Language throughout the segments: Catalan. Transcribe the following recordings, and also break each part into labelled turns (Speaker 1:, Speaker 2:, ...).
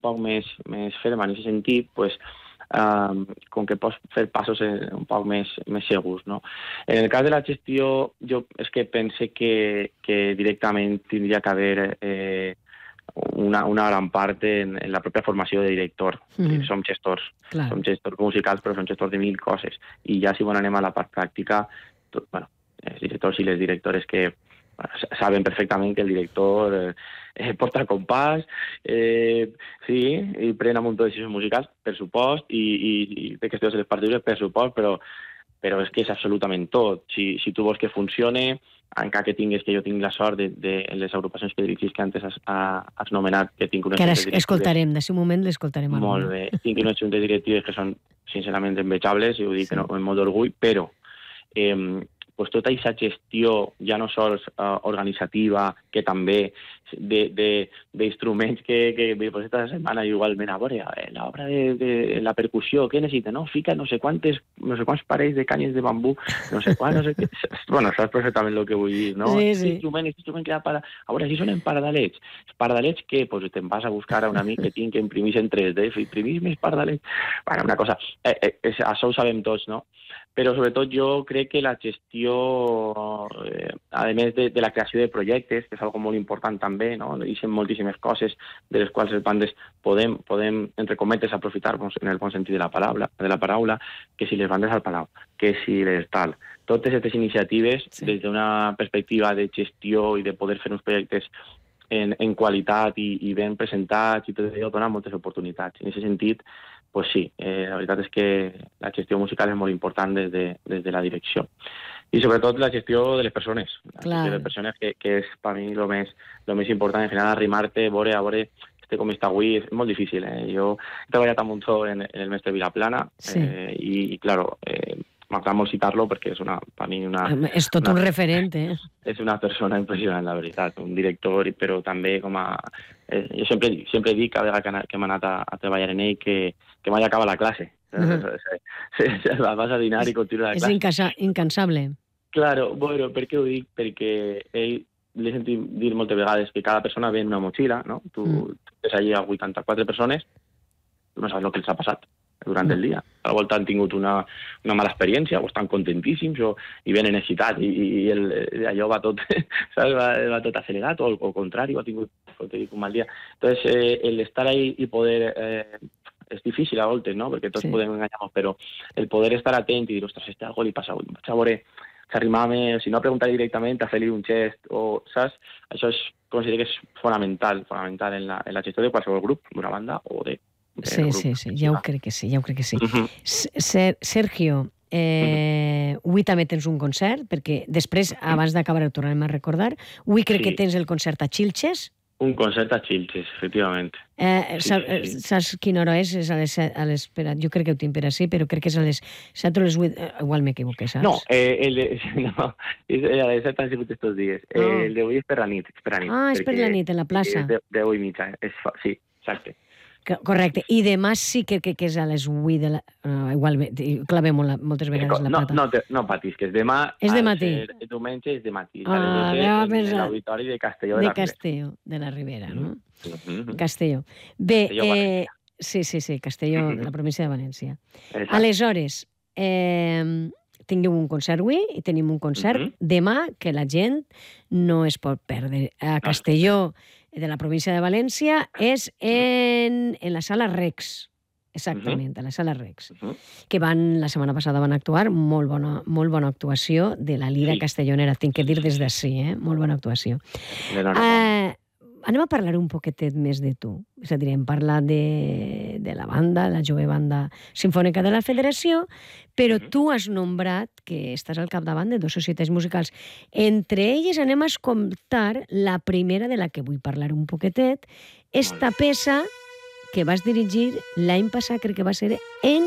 Speaker 1: poc més ferma en aquest sentit, pues, com que pots fer passos un poc més segurs, no? En el cas de la gestió, jo és que pense que directament tindria que haver una gran part en la pròpia formació de director. Som gestors, som gestors musicals, però som gestors de mil coses. I ja si anem a la part pràctica, els directors i les directores que saben perfectament que el director porta el compàs, sí, i pren un munt de decisions musicals, per supost, i té qüestions de les partitures, per supost, però és que és absolutament tot. Si tu vols que funcione, encara que tingues, que jo tinc la sort de les agrupacions que dirigis que antes has nomenat, que tinc unes
Speaker 2: que ara escoltarem, de un moment l'escoltarem.
Speaker 1: Molt bé, tinc unes juntes directives que són sincerament envejables, i ho dic amb molt d'orgull, però pues tota aquesta gestió, ja no sols organitzativa, que també d'instruments que pues esta setmana igualment, a veure, l'obra de la percussió, què necessita? No, fica no sé quants parells de canyes de bambú, no sé què... Bueno, saps perfectament el que vull dir, no?
Speaker 2: Sí.
Speaker 1: Aquest instrument que ha a veure, si són en pardalets. Els pardalets, què? Pues te'n vas a buscar a un amic que tinc que imprimís en 3D, imprimís més pardalets... Bueno, una cosa... Això ho sabem tots, no? Però sobretot jo crec que la gestió, a més de la creació de projectes, que és algo molt important també, no? Hi són moltíssimes coses de les quals les bandes podem entre cometes, aprofitar-nos en el bon sentit de la paraula, que si les bandes al Palau, que si les tal. Totes aquestes iniciatives, des d'una perspectiva de gestió i de poder fer uns projectes en qualitat i ben presentats i tot allò, donen moltes oportunitats. En aquest sentit, pues sí, la veritat és que la gestió musical és molt important des de la direcció. I sobretot la gestió de les persones. La gestió de les persones, que és per mi el més important, en general, arrimar-te, veure com està avui, és molt difícil. Jo he treballat un munt en el mestre Vilaplana i claro, m'agrada molt citar-lo perquè és per mi
Speaker 2: és tot un referent,
Speaker 1: És una persona impressionant, la veritat, un director, però també com a... Jo sempre dic, cada vegada que hem anat a treballar en ell, que mai acaba la classe. Vas a dinar i continua la classe.
Speaker 2: És incansable.
Speaker 1: Claro, bueno, per què ho dic? Perquè ell l'he sentit dir moltes vegades que cada persona ve en una motxilla, no? Tu ves allí a 84 persones, tu no saps el que els ha passat durant el dia. A la volta han tingut una mala experiència, o estan contentíssims, i venen excitats, i allò va tot, saps? Va tot accelerat, o al contrari, ha tingut un mal dia. Entonces, el estar ahí i poder... és difícil a voltes, no? Perquè tots podem enganyar-nos, però el poder estar atent i dir, ostres, algo li passa avui, vaig a veure, s'arrimar-me, si no preguntar directament, a fer-li un gest, o, saps? Això considero que és fonamental en la gestió de qualsevol grup, d'una banda o de...
Speaker 2: Sí, ja ho crec que sí. Sergio, avui també tens un concert, perquè després, abans d'acabar, ho tornarem a recordar, avui crec que tens el concert a Xilxes.
Speaker 1: Un concert a Xilxes, efectivament.
Speaker 2: Saps quina hora és? És a les... Jo crec que ho tinc per així, però crec que és a les 7 o les 8... Igual m'equivoqué, saps?
Speaker 1: No, és a les 7 han sigut estos dies. El d'avui és per la nit.
Speaker 2: És per la nit, en la plaça.
Speaker 1: 10:30, sí, exacte.
Speaker 2: Correcte. I demà sí que és a les 8 de la... Igual clavem moltes vegades la pata.
Speaker 1: No patis, que és demà...
Speaker 2: És de matí.
Speaker 1: El diumenge és de matí. En l'auditori de Castelló de la Ribera.
Speaker 2: De Castelló de la Ribera, no? Castelló. Bé, sí, Castelló, de la província de València. Aleshores, tingueu un concert avui i tenim un concert demà que la gent no es pot perdre. A Castelló de la província de València és en la sala Rex, exactament, a la sala Rex, que la setmana passada van actuar, molt bona actuació de la Lira Castellonera, tinc que dir des d'ací, molt bona actuació. Anem a parlar un poquetet més de tu, és a dir, hem parlat de la banda, la jove banda sinfònica de la Federació, però tu has nombrat que estàs al capdavant de 2 societats musicals. Entre elles anem a escoltar la primera de la que vull parlar un poquetet, esta peça que vas dirigir l'any passat, crec que va ser en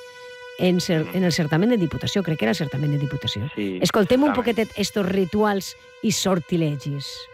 Speaker 2: el certamen de Diputació, crec que era el certamen de Diputació. Escoltem un poquetet estos rituals i sortilegis.